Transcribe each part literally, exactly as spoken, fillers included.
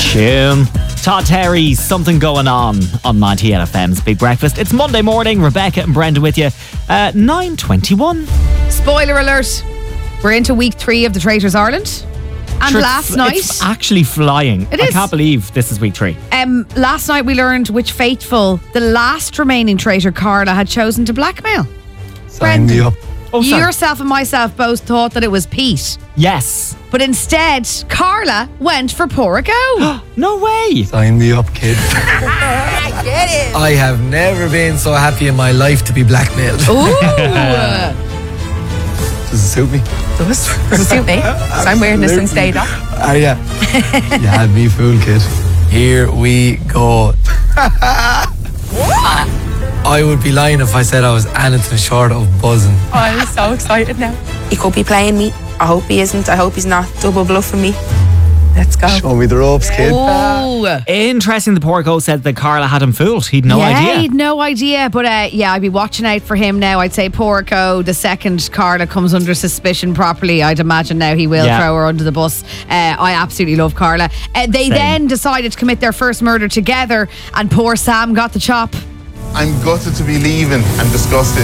tune. Todd Terry's Something Going On on ninety-eight F M's Big Breakfast. It's Monday morning. Rebecca and Brenda with you. Uh, nine twenty-one. Spoiler alert. We're into week three of the Traitors Ireland. And Sure, last it's, night... It's actually flying. It I is. can't believe this is week three. Um, last night we learned which faithful, the last remaining traitor, Carla, had chosen to blackmail. Sign me up. Oh, sorry. Yourself and myself both thought that it was Pete. Yes. But instead, Carla went for Porrico. No way. Sign me up, kid. Get it. I have never been so happy in my life to be blackmailed. Ooh. Does it suit me? Does it suit me? So I'm wearing this instead of. Ah, yeah. You had me fooled, kid. Here we go. I would be lying if I said I was anything short of buzzing. Oh, I'm so excited now. He could be playing me. I hope he isn't. I hope he's not double bluffing me. Let's go. Show me the ropes, kid. Ooh. Interesting. The Porrico said that Carla had him fooled. He'd no yeah, idea. he'd no idea. But uh, yeah, I'd be watching out for him now. I'd say Porrico, the second Carla comes under suspicion properly, I'd imagine now he will Yeah. throw her under the bus. Uh, I absolutely love Carla. Uh, they Same. then decided to commit their first murder together, and poor Sam got the chop. I'm gutted to be leaving and disgusted.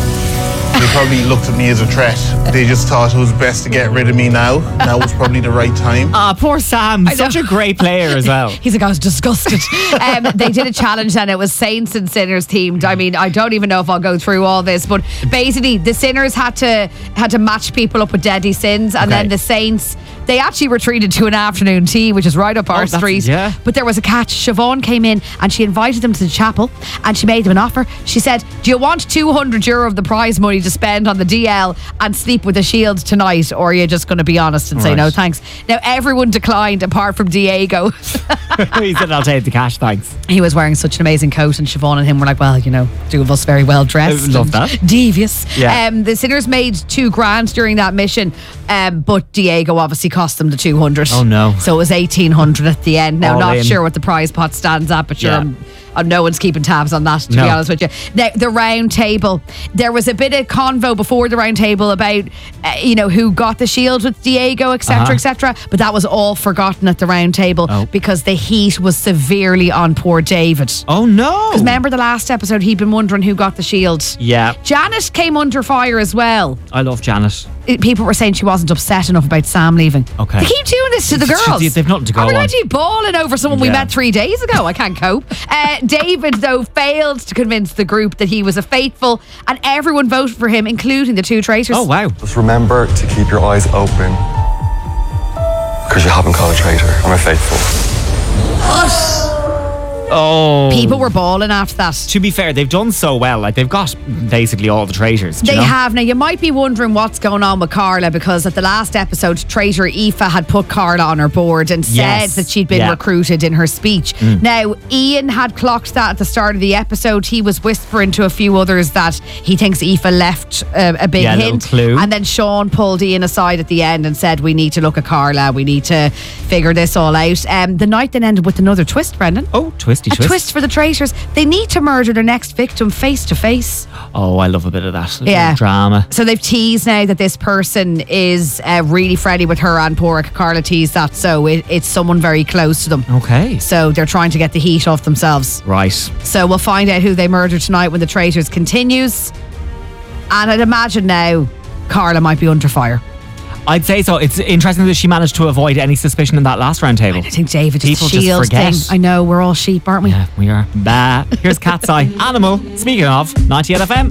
They probably looked at me as a threat. They just thought it was best to get rid of me now. Now was probably the right time. Ah, poor Sam. Such a great player as well. He's like, I was disgusted. um, they did a challenge and it was saints and sinners themed. I mean, I don't even know if I'll go through all this, but basically the sinners had to had to match people up with deadly sins, and Okay. then the saints, they actually retreated to an afternoon tea, which is right up our Oh, that's- street. yeah. But there was a catch. Siobhan came in and she invited them to the chapel, and she made them an offer. She said, do you want two hundred euro of the prize money to spend on the D L and sleep with a shield tonight, or are you just going to be honest and say Right. no thanks? Now everyone declined apart from Diego. He said, I'll take the cash, thanks. He was wearing such an amazing coat, and Siobhan and him were like, well, you know, two of us very well dressed. I love and that. Devious. Yeah. Um, the sinners made two grand during that mission, um, but Diego obviously cost them the two hundred. Oh, no. So it was eighteen hundred at the end. Now, All not in. sure what the prize pot stands at, but sure, Yeah. um, uh, no one's keeping tabs on that, to No. be honest with you. Now, the round table, there was a bit of convo before the round table about, uh, you know, who got the shield with Diego, et cetera, Uh-huh. et cetera. But that was all forgotten at the round table Oh. because the heat was severely on poor David. Oh, no. Because remember the last episode, he'd been wondering who got the shield. Yeah, Janet came under fire as well. I love Janet. It- People were saying she wasn't upset enough about Sam leaving. Okay. They keep doing this to the It's- girls. they've nothing to go Are we on. going to be bawling over someone we Yeah. met three days ago? I can't cope. Uh, David, though, failed to convince the group that he was a faithful, and everyone voted for him, including the two traitors. Oh, wow. Just remember to keep your eyes open, because you haven't caught a traitor. I'm a faithful. Oh. People were bawling after that. To be fair, they've done so well. Like, they've got basically all the traitors. do They you know? have. Now, you might be wondering what's going on with Carla, because at the last episode, traitor Aoife had put Carla on her board and said Yes. that she'd been Yeah. recruited in her speech. Now, Ian had clocked that at the start of the episode. He was whispering to a few others that he thinks Aoife left uh, a big Yeah, a little hint. clue. And then Sean pulled Ian aside at the end and said, we need to look at Carla. We need to figure this all out. Um, the night then ended with another twist, Brendan. Oh, twisty A twist. twist for the traitors. They need to murder their next victim face to face. Oh, I love a bit of that. A Yeah. little drama. So they've teased now that this person is uh, really friendly with her and Porrick. Carla teased that, so it, it's someone very close to them. Okay. So they're trying to get the heat off themselves. Right. So we'll find out who they murder tonight when the Traitors continues. And I'd imagine now Carla might be under fire. I'd say so. It's interesting that she managed to avoid any suspicion in that last round table. I think David People just just shield forget. thing. I know, we're all sheep, aren't we? Yeah, we are. Bah. Here's Cat's Eye. Animal. Speaking of, ninety-eight F M.